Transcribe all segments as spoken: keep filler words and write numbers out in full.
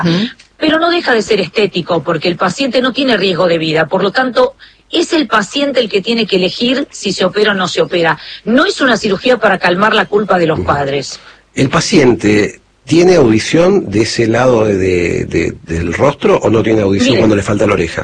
¿Mm? Pero no deja de ser estético, porque el paciente no tiene riesgo de vida, por lo tanto, es el paciente el que tiene que elegir si se opera o no se opera. No es una cirugía para calmar la culpa de los padres. ¿El paciente tiene audición de ese lado de, de, de, del rostro o no tiene audición? Miren, cuando le falta la oreja.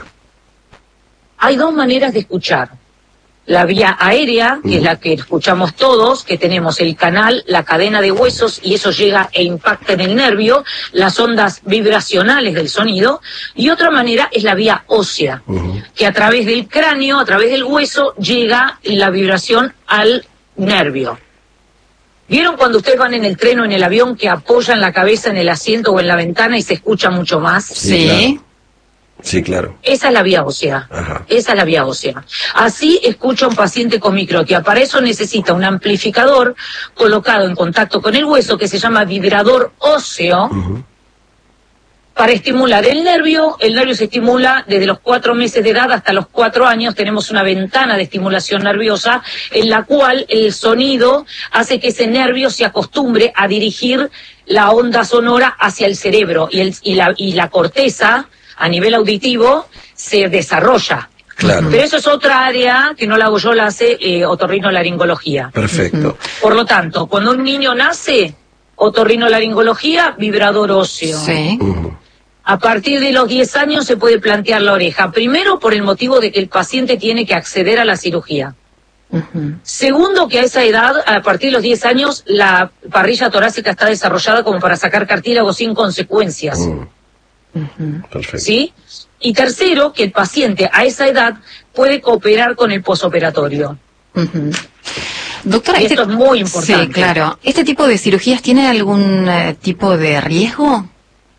Hay dos maneras de escuchar. La vía aérea, que uh-huh. es la que escuchamos todos, que tenemos el canal, la cadena de huesos, y eso llega e impacta en el nervio, las ondas vibracionales del sonido, y otra manera es la vía ósea, uh-huh. que a través del cráneo, a través del hueso, llega la vibración al nervio. ¿Vieron cuando ustedes van en el tren o en el avión que apoyan la cabeza en el asiento o en la ventana y se escucha mucho más? Sí. Claro. Sí, claro. Esa es la vía ósea. Ajá. Esa es la vía ósea. Así escucha un paciente con microtia. Para eso necesita un amplificador colocado en contacto con el hueso que se llama vibrador óseo, uh-huh. para estimular el nervio. El nervio se estimula desde los cuatro meses de edad hasta los cuatro años. Tenemos una ventana de estimulación nerviosa en la cual el sonido hace que ese nervio se acostumbre a dirigir la onda sonora hacia el cerebro y, el, y, la, y la corteza a nivel auditivo se desarrolla. Claro. Pero eso es otra área que no la hago yo, la hace eh, otorrinolaringología. Perfecto. Por lo tanto, cuando un niño nace, otorrinolaringología, vibrador óseo. Sí. Uh-huh. A partir de los diez años se puede plantear la oreja. Primero, por el motivo de que el paciente tiene que acceder a la cirugía. Uh-huh. Segundo, que a esa edad, a partir de los diez años, la parrilla torácica está desarrollada como para sacar cartílago sin consecuencias. Uh-huh. Uh-huh. Perfecto. ¿Sí? Y tercero, que el paciente a esa edad puede cooperar con el posoperatorio. Uh-huh. Doctora, y esto este... es muy importante. Sí, claro. ¿Este tipo de cirugías tiene algún eh, tipo de riesgo?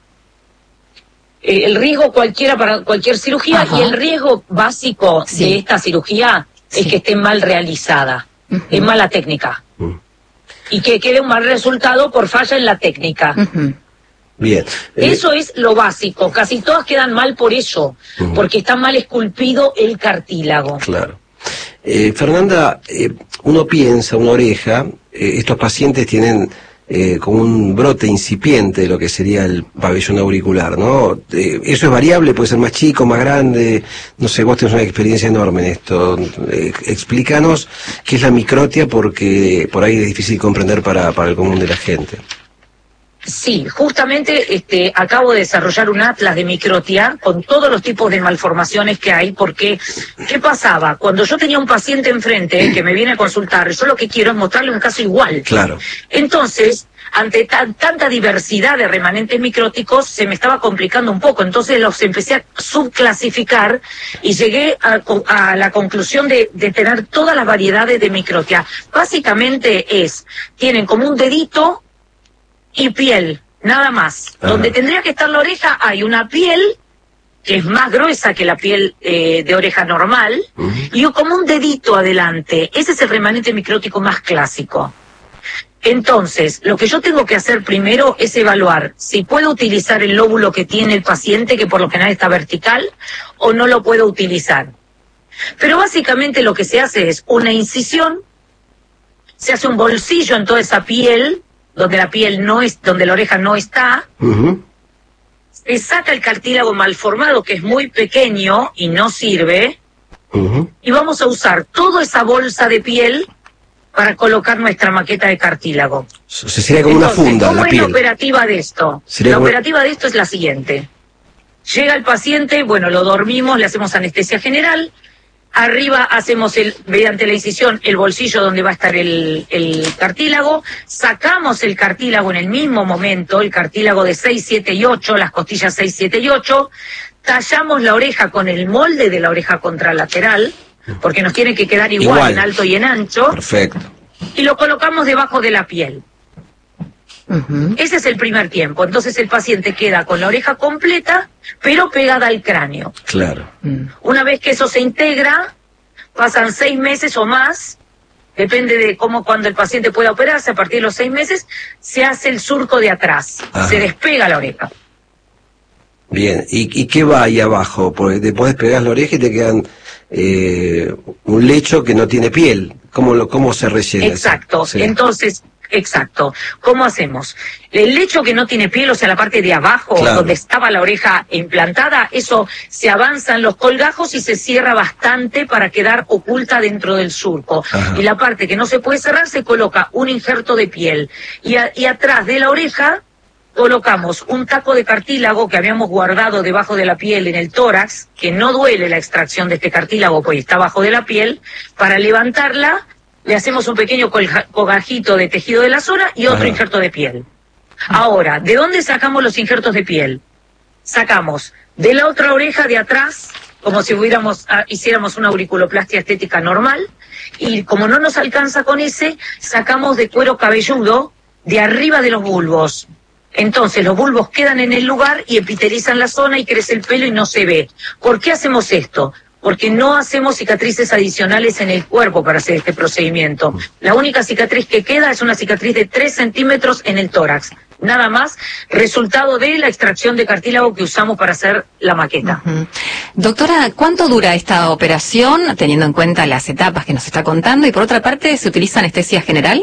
Eh, el riesgo cualquiera para cualquier cirugía. Ajá. Y el riesgo básico sí. de esta cirugía sí. es que esté mal realizada, uh-huh. en mala técnica. Uh-huh. Y que quede un mal resultado por falla en la técnica. Uh-huh. Bien. Eh, eso es lo básico. Casi todas quedan mal por eso, uh-huh. porque está mal esculpido el cartílago. Claro. Eh, Fernanda, eh, uno piensa, una oreja, eh, estos pacientes tienen eh, como un brote incipiente de lo que sería el pabellón auricular, ¿no? Eh, eso es variable, puede ser más chico, más grande, no sé, vos tenés una experiencia enorme en esto. Eh, explícanos qué es la microtia, porque por ahí es difícil comprender para, para el común de la gente. Sí, justamente este, acabo de desarrollar un atlas de microtia con todos los tipos de malformaciones que hay, porque ¿qué pasaba? Cuando yo tenía un paciente enfrente que me viene a consultar, yo lo que quiero es mostrarle un caso igual. Claro. Entonces, ante tan, tanta diversidad de remanentes micróticos, se me estaba complicando un poco, entonces los empecé a subclasificar y llegué a, a la conclusión de, de tener todas las variedades de microtia. Básicamente es, tienen como un dedito y piel, nada más. Ajá. Donde tendría que estar la oreja hay una piel que es más gruesa que la piel eh, de oreja normal, uh-huh. y como un dedito adelante. Ese es el remanente micrótico más clásico. Entonces, lo que yo tengo que hacer primero es evaluar si puedo utilizar el lóbulo que tiene el paciente, que por lo general está vertical, o no lo puedo utilizar. Pero básicamente lo que se hace es una incisión, se hace un bolsillo en toda esa piel, donde la piel no es, donde la oreja no está, uh-huh. se saca el cartílago malformado, que es muy pequeño y no sirve, uh-huh. y vamos a usar toda esa bolsa de piel para colocar nuestra maqueta de cartílago. Se sería como Entonces, una funda, ¿cómo la es piel? la operativa de esto? Sería La como... operativa de esto es la siguiente. Llega el paciente, bueno, lo dormimos, le hacemos anestesia general. Arriba hacemos, el mediante la incisión, el bolsillo donde va a estar el, el cartílago. Sacamos el cartílago en el mismo momento, el cartílago de seis, siete y ocho, las costillas seis, siete y ocho. Tallamos la oreja con el molde de la oreja contralateral, porque nos tiene que quedar igual, igual. en alto y en ancho. Perfecto. Y lo colocamos debajo de la piel. Uh-huh. Ese es el primer tiempo. Entonces el paciente queda con la oreja completa, pero pegada al cráneo. Claro. Uh-huh. Una vez que eso se integra, pasan seis meses o más, depende de cómo, cuando el paciente pueda operarse, a partir de los seis meses, se hace el surco de atrás, Ajá. se despega la oreja. Bien, ¿y, y qué va ahí abajo? Porque te puedes pegar la oreja y te quedan eh, un lecho que no tiene piel. ¿Cómo, lo, cómo se rellena? Exacto. Sí. Entonces, Exacto. ¿Cómo hacemos? El lecho que no tiene piel, o sea, la parte de abajo, claro, donde estaba la oreja implantada, eso se avanzan los colgajos y se cierra bastante para quedar oculta dentro del surco. Ajá. Y la parte que no se puede cerrar se coloca un injerto de piel. Y, a, y atrás de la oreja colocamos un taco de cartílago que habíamos guardado debajo de la piel en el tórax, que no duele la extracción de este cartílago porque está abajo de la piel. Para levantarla le hacemos un pequeño colgajito de tejido de la zona y otro Ajá. injerto de piel. Ahora, ¿de dónde sacamos los injertos de piel? Sacamos de la otra oreja de atrás, como si hubiéramos, ah, hiciéramos una auriculoplastia estética normal, y como no nos alcanza con ese, sacamos de cuero cabelludo de arriba de los bulbos. Entonces los bulbos quedan en el lugar y epitelizan la zona y crece el pelo y no se ve. ¿Por qué hacemos esto? Porque no hacemos cicatrices adicionales en el cuerpo para hacer este procedimiento. La única cicatriz que queda es una cicatriz de tres centímetros en el tórax. Nada más, resultado de la extracción de cartílago que usamos para hacer la maqueta. Uh-huh. Doctora, ¿cuánto dura esta operación, teniendo en cuenta las etapas que nos está contando? Y por otra parte, ¿se utiliza anestesia general?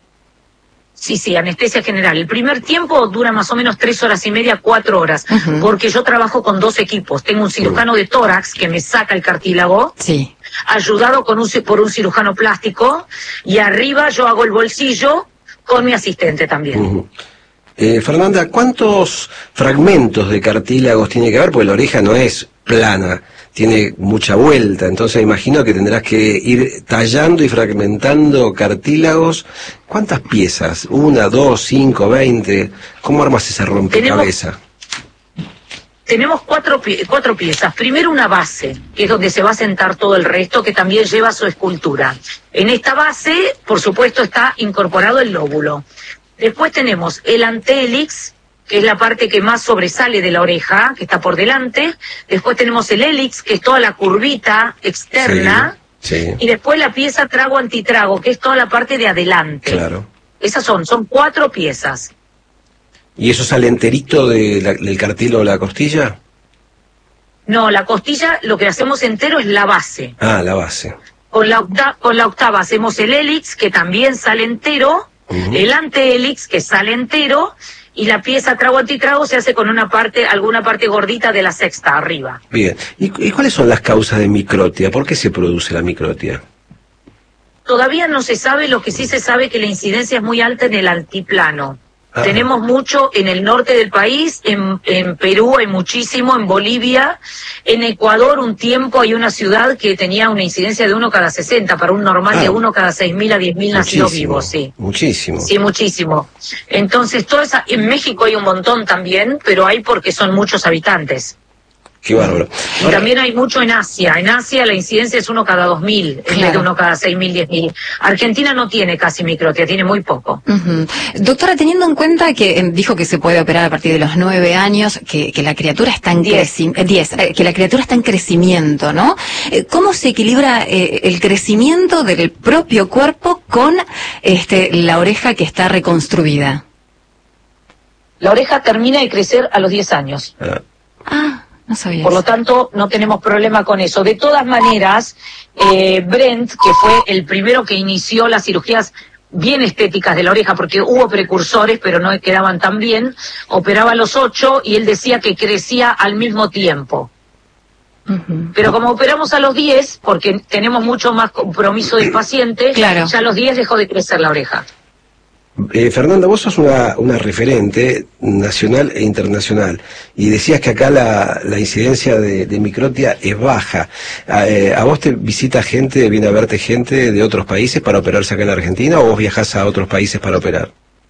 Sí, sí, anestesia general. El primer tiempo dura más o menos tres horas y media, cuatro horas, uh-huh. porque yo trabajo con dos equipos. Tengo un cirujano de tórax que me saca el cartílago, sí. ayudado con un, por un cirujano plástico, y arriba yo hago el bolsillo con mi asistente también. Uh-huh. eh, Fernanda, ¿cuántos fragmentos de cartílagos tiene que haber? Porque la oreja no es plana, tiene mucha vuelta, entonces imagino que tendrás que ir tallando y fragmentando cartílagos. ¿Cuántas piezas? ¿Una, dos, cinco, veinte? ¿Cómo armas ese rompecabezas? Tenemos, tenemos cuatro, cuatro piezas. Primero una base, que es donde se va a sentar todo el resto, que también lleva su escultura. En esta base, por supuesto, está incorporado el lóbulo. Después tenemos el antélix, que es la parte que más sobresale de la oreja, que está por delante. Después tenemos el hélix, que es toda la curvita externa. Sí, sí. Y después la pieza trago-antitrago, que es toda la parte de adelante. Claro. Esas son, son cuatro piezas. ¿Y eso sale enterito de la, del cartílago de la costilla? No, la costilla lo que hacemos entero es la base. Ah, la base. Con la, octa, con la octava hacemos el hélix, que también sale entero. Uh-huh. El antehélix, que sale entero. Y la pieza trago-antitrago se hace con una parte, alguna parte gordita de la sexta arriba. Bien. ¿Y, ¿Y cuáles son las causas de microtia? ¿Por qué se produce la microtia? Todavía no se sabe, lo que sí se sabe que la incidencia es muy alta en el altiplano. Ah. Tenemos mucho en el norte del país, en, en Perú hay muchísimo, en Bolivia, en Ecuador un tiempo hay una ciudad que tenía una incidencia de uno cada sesenta, para un normal ah. de uno cada seis mil a diez mil nacidos vivos, sí. Muchísimo. Sí, muchísimo. Entonces, toda esa, en México hay un montón también, pero hay porque son muchos habitantes. Qué bárbaro. Y Ahora, también hay mucho en Asia. En Asia la incidencia es uno cada dos mil, en vez de uno cada seis mil, diez mil. Argentina no tiene casi microtia, tiene muy poco. Uh-huh. Doctora, teniendo en cuenta que eh, dijo que se puede operar a partir de los nueve años, que, que la criatura está en crecimiento, eh, diez, eh, que la criatura está en crecimiento, ¿no? Eh, ¿Cómo se equilibra eh, el crecimiento del propio cuerpo con este la oreja que está reconstruida? La oreja termina de crecer a los diez años. Ah. ah. No sabía Por eso. lo tanto, no tenemos problema con eso. De todas maneras, eh, Brent, que fue el primero que inició las cirugías bien estéticas de la oreja, porque hubo precursores, pero no quedaban tan bien, operaba a los ocho y él decía que crecía al mismo tiempo. Uh-huh. Pero como operamos a los diez, porque tenemos mucho más compromiso del paciente, claro. ya a los diez dejó de crecer la oreja. Eh, Fernanda, vos sos una, una referente nacional e internacional y decías que acá la, la incidencia de, de microtia es baja. A, eh, ¿A vos te visita gente, viene a verte gente de otros países para operarse acá en la Argentina o vos viajás a otros países para operar?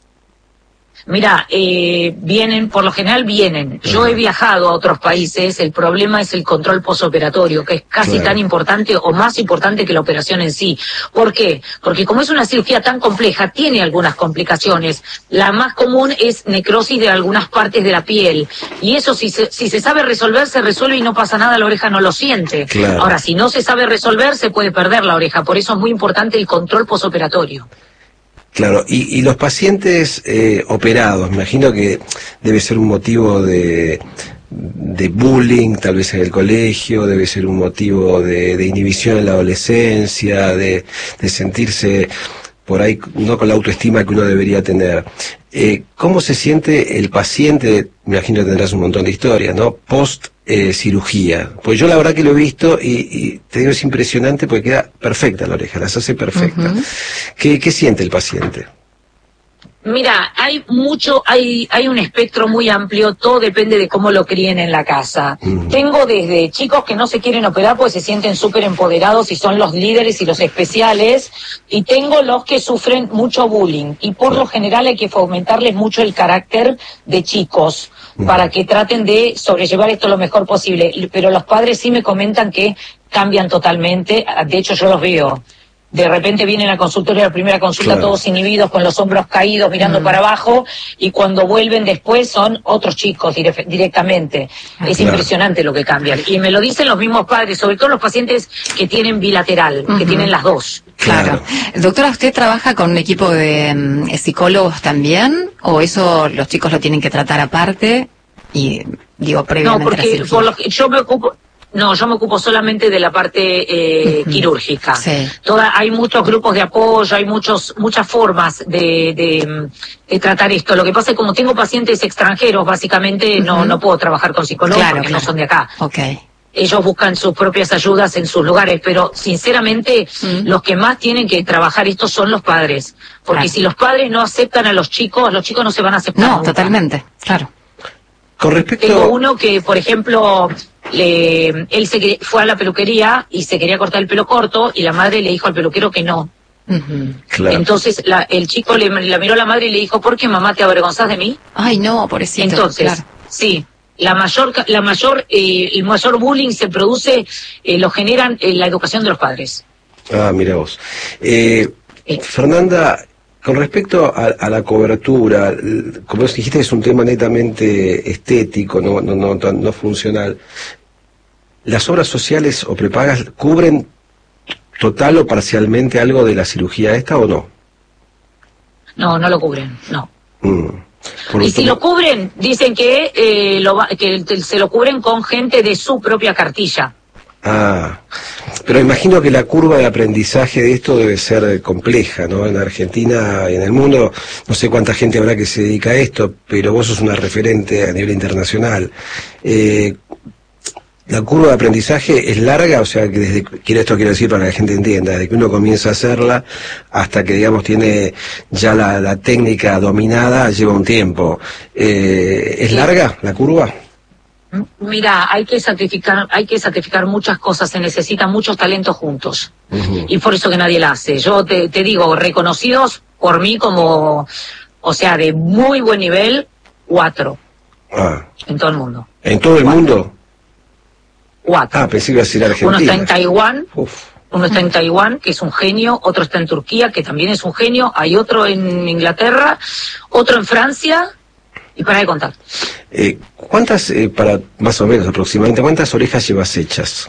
Mira, eh, vienen, por lo general vienen. Yo he viajado a otros países, el problema es el control posoperatorio, que es casi claro. tan importante o más importante que la operación en sí. ¿Por qué? Porque como es una cirugía tan compleja, tiene algunas complicaciones. La más común es necrosis de algunas partes de la piel. Y eso, si se, si se sabe resolver, se resuelve y no pasa nada, la oreja no lo siente. Claro. Ahora, si no se sabe resolver, se puede perder la oreja. Por eso es muy importante el control posoperatorio. Claro, y, y los pacientes eh, operados, me imagino que debe ser un motivo de, de bullying, tal vez en el colegio, debe ser un motivo de, de inhibición en la adolescencia, de, de sentirse por ahí no con la autoestima que uno debería tener. Eh, ¿Cómo se siente el paciente? Me imagino que tendrás un montón de historias, ¿no? Post eh, cirugía. Pues yo la verdad que lo he visto y, y te digo, es impresionante porque queda perfecta la oreja, las hace perfecta. Uh-huh. ¿Qué, qué siente el paciente? Mira, hay mucho, hay hay un espectro muy amplio, todo depende de cómo lo críen en la casa. Mm. Tengo desde chicos que no se quieren operar porque se sienten súper empoderados y son los líderes y los especiales, y tengo los que sufren mucho bullying, y por lo general hay que fomentarles mucho el carácter de chicos, mm. para que traten de sobrellevar esto lo mejor posible. Pero los padres sí me comentan que cambian totalmente, de hecho yo los veo. De repente vienen al consultorio a la primera consulta, claro, todos inhibidos, con los hombros caídos, mirando mm. para abajo, y cuando vuelven después son otros chicos dire- directamente. Ah, es claro. impresionante lo que cambian. Y me lo dicen los mismos padres, sobre todo los pacientes que tienen bilateral, uh-huh. que tienen las dos. Claro. Doctora, ¿usted trabaja con un equipo de um, psicólogos también? ¿O eso los chicos lo tienen que tratar aparte? Y digo, previamente no, porque a la cirugía. Por lo que yo me ocupo... No, yo me ocupo solamente de la parte eh, uh-huh. quirúrgica. Sí. Toda, hay muchos grupos de apoyo, hay muchos muchas formas de, de, de tratar esto. Lo que pasa es que como tengo pacientes extranjeros, básicamente uh-huh. no no puedo trabajar con psicólogos, claro, porque claro. no son de acá. Okay. Ellos buscan sus propias ayudas en sus lugares, pero sinceramente uh-huh. los que más tienen que trabajar esto son los padres. Porque claro. si los padres no aceptan a los chicos, los chicos no se van a aceptar. No, nunca. Totalmente, claro. Con respecto... Tengo uno que, por ejemplo... Le, él se fue a la peluquería y se quería cortar el pelo corto, y la madre le dijo al peluquero que no. Uh-huh. Claro. Entonces la, el chico le, la miró a la madre y le dijo: ¿por qué, mamá, te avergonzás de mí? Ay, no, pobrecito. Entonces, claro. sí, la mayor, la mayor, eh, el mayor bullying se produce, eh, lo generan eh, la educación de los padres. Ah, mira vos. Eh, eh. Fernanda, con respecto a, a la cobertura, como vos dijiste, es un tema netamente estético, no, no, no, no funcional. ¿Las obras sociales o prepagas cubren total o parcialmente algo de la cirugía esta o no? No, no lo cubren, no. Mm. Y si lo cubren, dicen que, eh, lo va, que se lo cubren con gente de su propia cartilla. Ah, pero imagino que la curva de aprendizaje de esto debe ser compleja, ¿no? En Argentina y en el mundo, no sé cuánta gente habrá que se dedica a esto, pero vos sos una referente a nivel internacional. Eh, ¿La curva de aprendizaje es larga? O sea, que desde, quiero esto quiero decir para que la gente entienda, desde que uno comienza a hacerla hasta que, digamos, tiene ya la, la técnica dominada, lleva un tiempo. Eh, ¿Es larga la curva? Mira, hay que sacrificar, hay que sacrificar muchas cosas, se necesitan muchos talentos juntos. Uh-huh. Y por eso que nadie la hace. Yo te, te digo, reconocidos por mí como, o sea, de muy buen nivel, cuatro. Ah. En todo el mundo. ¿En todo el cuatro. mundo? Cuatro. Ah, pensé que iba a decir Argentina. Uno está en Taiwán. Uf. Uno está en Taiwán, que es un genio, otro está en Turquía, que también es un genio, hay otro en Inglaterra, otro en Francia, y para de contar. Eh, ¿Cuántas, eh, para más o menos aproximadamente, cuántas orejas llevas hechas?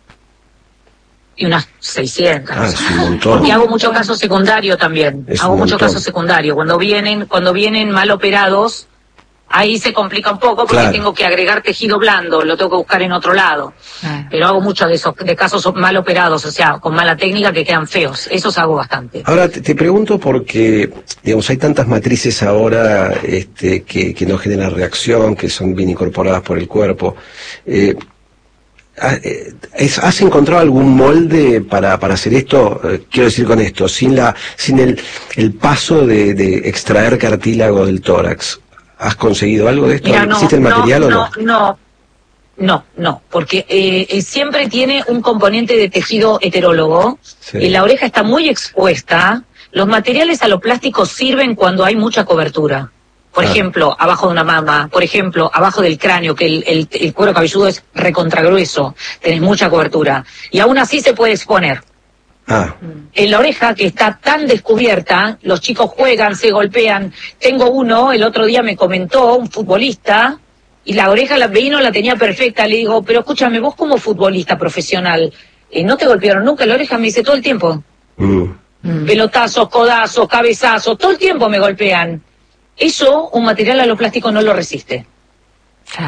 Y unas seiscientas. Ah, es un montón. Porque hago mucho caso secundario también. Es hago mucho caso secundario. Cuando vienen, cuando vienen mal operados, ahí se complica un poco porque claro. tengo que agregar tejido blando, lo tengo que buscar en otro lado. Ah. Pero hago muchos de esos de casos mal operados, o sea, con mala técnica, que quedan feos. Esos hago bastante. Ahora te, te pregunto porque, digamos, hay tantas matrices ahora este, que, que no generan reacción, que son bien incorporadas por el cuerpo. Eh, ¿Has encontrado algún molde para, para hacer esto? Quiero decir con esto, sin la sin el, el paso de, de extraer cartílago del tórax. ¿Has conseguido algo de esto? Mira, no, ¿Existe el material no, o no? No, no, no, no, porque eh, siempre tiene un componente de tejido heterólogo, sí. y la oreja está muy expuesta. Los materiales aloplásticos sirven cuando hay mucha cobertura. Por ah. ejemplo, abajo de una mama, por ejemplo, abajo del cráneo, que el, el, el cuero cabelludo es recontragrueso, tenés mucha cobertura. Y aún así se puede exponer. Ah. En la oreja, que está tan descubierta, los chicos juegan, se golpean. Tengo uno, el otro día me comentó, un futbolista, y la oreja la vino, la tenía perfecta. Le digo, pero escúchame, vos como futbolista profesional, eh, ¿no te golpearon nunca la oreja? Me dice, todo el tiempo. Mm. Mm. Pelotazos, codazos, cabezazos, todo el tiempo me golpean. Eso, un material aloplástico no lo resiste. Claro.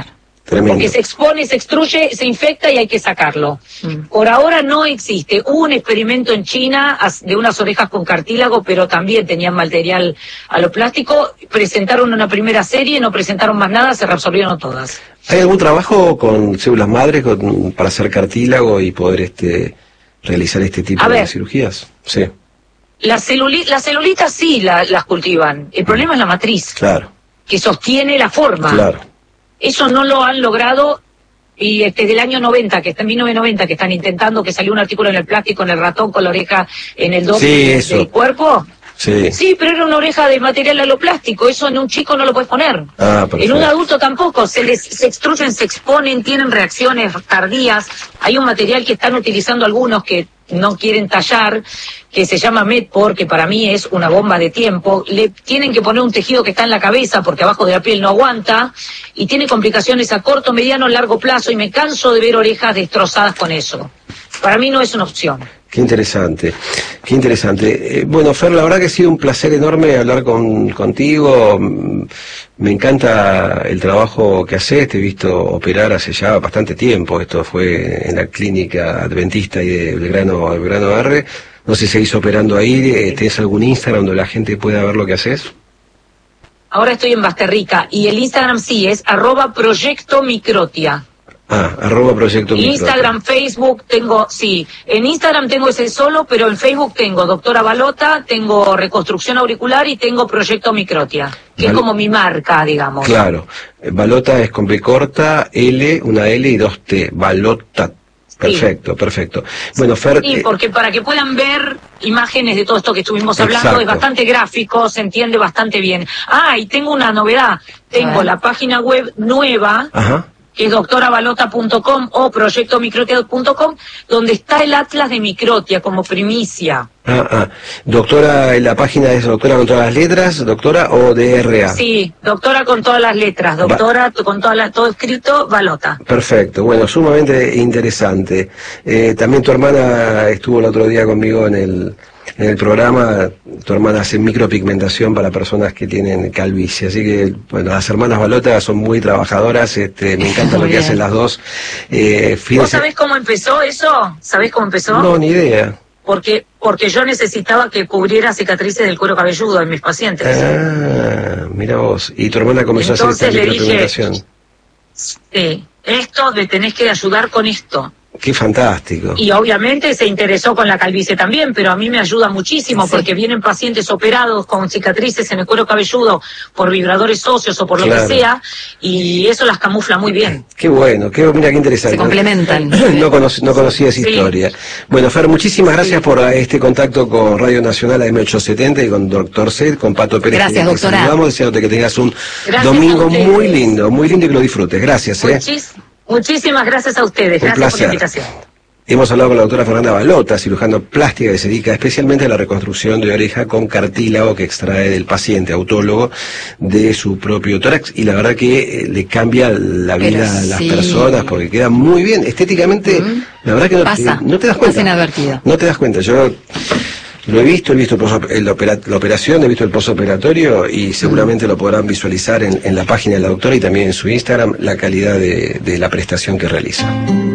Tremendo. Porque se expone, se extruye, se infecta y hay que sacarlo. Mm. Por ahora no existe. Hubo un experimento en China de unas orejas con cartílago, pero también tenían material aloplástico. Presentaron una primera serie, no presentaron más nada, se reabsorbieron todas. ¿Hay algún trabajo con células madres con, para hacer cartílago y poder este realizar este tipo A de ver, cirugías? Sí. La, celuli la celulita sí la, las cultivan. El problema es la matriz. Claro. Que sostiene la forma. Claro. Eso no lo han logrado y este, desde el año noventa, que está en mil novecientos noventa, que están intentando, que salió un artículo en el plástico, en el ratón, con la oreja en el doble sí, del cuerpo. Sí. Sí, pero era una oreja de material aloplástico, eso en un chico no lo puedes poner. Ah, en un adulto tampoco, se les se extruyen, se exponen, tienen reacciones tardías. Hay un material que están utilizando algunos que no quieren tallar, que se llama Medpor, que para mí es una bomba de tiempo. Le tienen que poner un tejido que está en la cabeza porque abajo de la piel no aguanta y tiene complicaciones a corto, mediano, largo plazo y me canso de ver orejas destrozadas con eso. Para mí no es una opción. Qué interesante, qué interesante. Eh, bueno, Fer, la verdad que ha sido un placer enorme hablar con, contigo. Me encanta el trabajo que haces, te he visto operar hace ya bastante tiempo. Esto fue en la clínica adventista y de Belgrano, Belgrano R. No sé si seguís operando ahí, ¿tenés algún Instagram donde la gente pueda ver lo que haces? Ahora estoy en Basterrica y el Instagram sí es arroba proyecto microtia. Ah, arroba proyecto microtia. Instagram, Facebook, tengo, sí, en Instagram tengo ese solo, pero en Facebook tengo Doctora Balota, tengo Reconstrucción Auricular y tengo Proyecto Microtia, que Bal es como mi marca, digamos. Claro, Balota es con B corta, L, una L y dos T, Balota. Perfecto, sí. Perfecto. Bueno, Fer... Sí, porque para que puedan ver imágenes de todo esto que estuvimos hablando, exacto. Es bastante gráfico, se entiende bastante bien. Ah, y tengo una novedad, tengo la página web nueva, Ajá. que es doctora balota punto com o proyecto microtia punto com, donde está el atlas de microtia como primicia. Ah, ah. Doctora, la página es doctora con todas las letras, doctora o D R A. Sí, doctora con todas las letras, doctora Va con todas las, todo escrito, Balota. Perfecto, bueno, sumamente interesante. Eh, también tu hermana estuvo el otro día conmigo en el, en el programa. Tu hermana hace micropigmentación para personas que tienen calvicie, así que, bueno, las hermanas Balota son muy trabajadoras, este, me encanta lo que bien. hacen las dos. Eh, ¿Vos sabés cómo empezó eso? ¿Sabés cómo empezó? No, ni idea. Porque porque yo necesitaba que cubriera cicatrices del cuero cabelludo en mis pacientes. Ah, mira vos. ¿Y tu hermana comenzó Entonces a hacer esta le micropigmentación? Dije, sí, esto me tenés que ayudar con esto. Qué fantástico. Y obviamente se interesó con la calvicie también, pero a mí me ayuda muchísimo sí. porque vienen pacientes operados con cicatrices en el cuero cabelludo por vibradores óseos o por claro. lo que sea, y eso las camufla muy bien. Qué bueno, qué, mira qué interesante. Se complementan. No, conoc no conocía esa sí. historia. Bueno, Fer, muchísimas gracias sí. por este contacto con Radio Nacional A M ochocientos setenta y con Doctor Set, con Pato Pérez. Gracias, que doctora. Saludamos, deseándote que tengas un gracias domingo muy lindo, muy lindo y que lo disfrutes. Gracias. Muchis eh. Muchísimas gracias a ustedes. Un gracias placer. por la invitación. Hemos hablado con la doctora Fernanda Balota, cirujano plástica que se dedica especialmente a la reconstrucción de oreja con cartílago que extrae del paciente, autólogo, de su propio tórax, y la verdad que eh, le cambia la vida Pero a las sí. personas porque queda muy bien, estéticamente, mm. la verdad que no te, no te das cuenta. Inadvertido. No te das cuenta, yo lo he visto, he visto el opera, la operación, he visto el postoperatorio y seguramente mm. lo podrán visualizar en, en la página de la doctora y también en su Instagram, la calidad de, de la prestación que realiza.